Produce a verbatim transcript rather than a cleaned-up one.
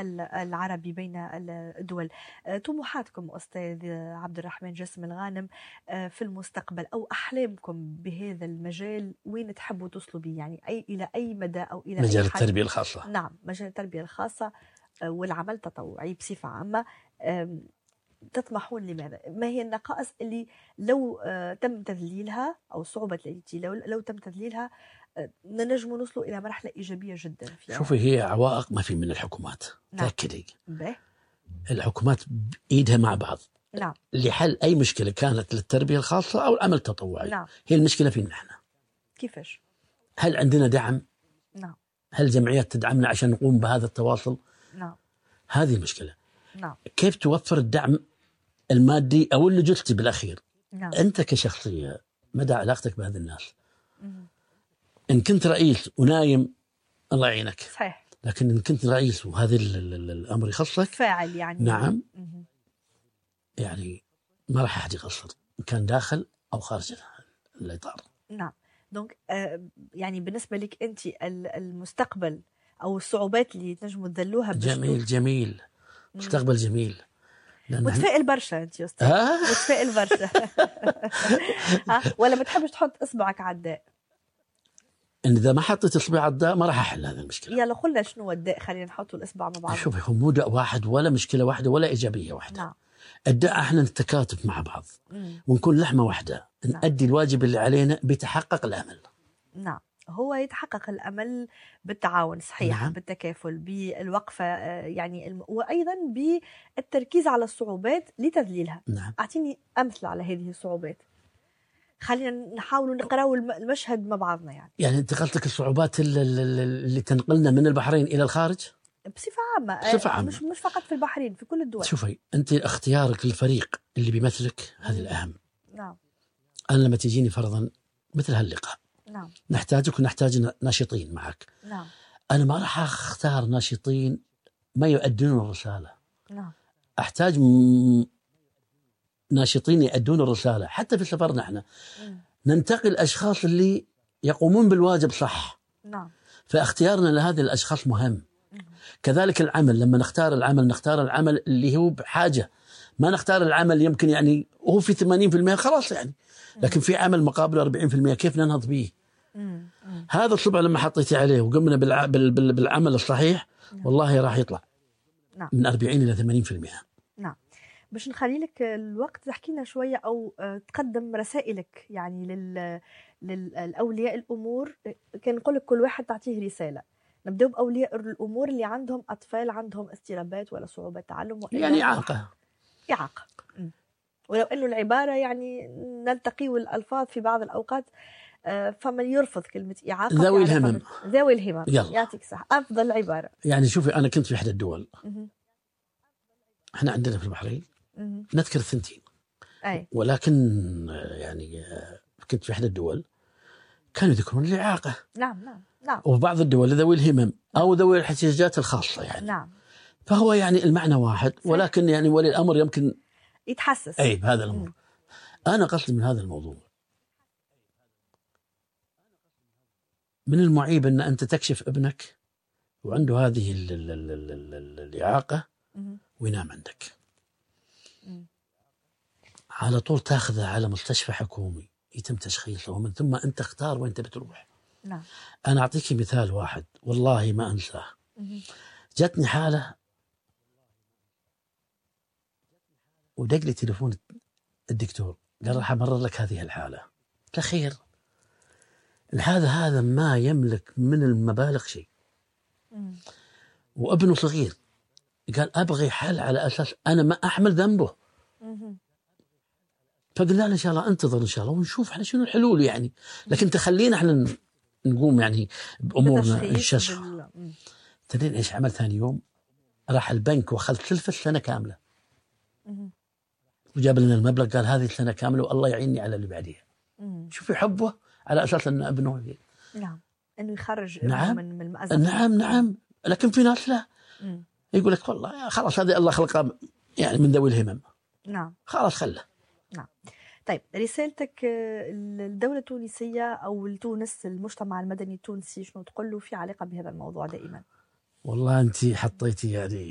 العربي بين الدول. طموحاتكم أستاذ عبد الرحمن جسم الغانم في المستقبل أو أحلامكم بهذا المجال، وين تحبوا توصلوا به؟ يعني أي إلى أي مدى أو إلى مجال أي حد؟ التربية الخاصة. نعم، مجال التربية الخاصة والعمل التطوعي بصفة عامة. تطمحون لماذا؟ ما هي النقائص اللي لو تم تذليلها أو الصعوبة التي لو لو تم تذليلها ننجم نوصلوا إلى مرحلة إيجابية جدا فيها؟ شوفي، هي عوائق ما في من الحكومات. نعم. تأكدي به. الحكومات بإيدها مع بعض. نعم. لحل أي مشكلة كانت للتربية الخاصة أو العمل التطوعي. نعم. هي المشكلة فينا احنا. كيفاش؟ هل عندنا دعم؟ نعم. هل جمعيات تدعمنا عشان نقوم بهذا التواصل؟ نعم. هذه المشكلة. نعم. كيف توفر الدعم المادي أو اللوجستي بالأخير؟ نعم. أنت كشخصية مدى علاقتك بهذا الناس؟ مم. إن كنت رئيس ونايم الله يعينك. صحيح. لكن إن كنت رئيس وهذا الأمر يخصك فاعل يعني. نعم. مم. يعني ما راح أحد يقصر إن كان داخل أو خارج الإطار. نعم. دونك آه يعني بالنسبة لك أنت المستقبل أو الصعوبات اللي تنجموا تذلوها جميل جميل مستقبل جميل. متفائل برشا أنت يا أستاذ. آه؟ متفائل برشا. ولا ما تحبش تحط إصبعك على الداء؟ إن إذا ما حطيت إصبعي على الداء ما راح أحل هذا المشكلة. يلا قلنا شنو الداء، خلينا نحطوا الإصبع مع بعض. شوفي، هو مو داء واحد ولا مشكلة واحدة ولا إيجابية واحدة. نعم. الداء احنا نتكاتف مع بعض. مم. ونكون لحمة واحدة. نعم. نأدي الواجب اللي علينا بيتحقق الأمل. نعم. هو يتحقق الأمل بالتعاون، صحيح. نعم. بالتكافل، بالوقفة يعني الم... وأيضا بالتركيز على الصعوبات لتذليلها. نعم. أعطيني أمثلة على هذه الصعوبات، خلينا نحاول نقرأ المشهد مع بعضنا. يعني يعني انت قصدك الصعوبات اللي, اللي تنقلنا من البحرين إلى الخارج بصفة عامة؟ بصفة عامة. مش مش فقط في البحرين، في كل الدول. شوفي، أنت اختيارك للفريق اللي بيمثلك هذا الأهم. نعم. أنا لما تجيني فرضا مثل هاللقاء، نعم، نحتاجك ونحتاج ناشطين معك. نعم. أنا ما راح أختار ناشطين ما يؤدون الرسالة. نعم. أحتاج م... ناشطين يؤدون الرسالة. حتى في سفرنا احنا م. ننتقي الأشخاص اللي يقومون بالواجب صح. نعم. فاختيارنا لهذه الأشخاص مهم. كذلك العمل، لما نختار العمل نختار العمل اللي هو بحاجة، ما نختار العمل يمكن يعني هو في ثمانين بالمئة خلاص يعني، لكن في عمل مقابل أربعين بالمئة كيف ننهض به؟ هذا الصبع لما حطيتي عليه وقمنا بالع... بال... بال... بالعمل الصحيح والله راح يطلع نعم. من أربعين إلى ثمانين بالمئة. نعم. باش نخلي لك الوقت تحكي لنا شوية أو تقدم رسائلك يعني لل... للأولياء الأمور. كان نقول لك كل واحد تعطيه رسالة. نبدأ بأولياء الأمور اللي عندهم أطفال عندهم اضطرابات ولا صعوبة تعلم يعني إعاقة. إعاقة. ولو أنه العبارة يعني نلتقي الألفاظ في بعض الأوقات فمن يرفض كلمة إعاقة. ذوي الهمم. ذوي الهمم. يعطيك صح. أفضل عبارة. يعني شوفي، أنا كنت في إحدى الدول. إحنا عندنا في البحرين نذكر الثنتين. أي. ولكن يعني كنت في إحدى الدول كانوا يذكرون الإعاقة. نعم نعم نعم. وفي بعض الدول ذوي الهمم أو ذوي الاحتياجات الخاصة يعني. نعم. فهو يعني المعنى واحد، ولكن يعني ولي الأمر يمكن يتحسس. أي بهذا الأمر. م. أنا قصدي من هذا الموضوع من المعيب أن أنت تكشف ابنك وعنده هذه ال ال ال ال ال الإعاقة وينام عندك. م. على طول تأخذه على مستشفى حكومي يتم تشخيصه ومن ثم أنت اختار وين تبي تروح. نعم. أنا أعطيك مثال واحد والله ما أنساه. جاتني حالة ودق لي تليفون الدكتور قال راح أمرر لك هذه الحالة. قلت له خير. هذا هذا ما يملك من المبالغ شيء وابنه صغير. قال أبغي حل على أساس أنا ما أحمل ذنبه. فقلنا له إن شاء الله انتظر إن شاء الله ونشوف إحنا شنو الحلول يعني، لكن تخلينا إحنا نقوم يعني بأمورنا الششخ. تدرين إيش عمل ثاني يوم؟ راح البنك وأخذ سلفة سنة كاملة وجاب لنا المبلغ قال هذه السنة كاملة والله يعيني على اللي بعديها. شوفي حبه على أساس أن ابنه نعم أنه يخرج نعم. من من المأزق. نعم نعم. لكن في ناس لا مم. يقول لك والله خلاص هذه الله خلقها يعني من ذوي الهمم. نعم خلاص خله. نعم. طيب رسالتك للدولة التونسية أو لتونس المجتمع المدني التونسي شنو تقول له في علاقة بهذا الموضوع دائما؟ والله أنت حطيتي يعني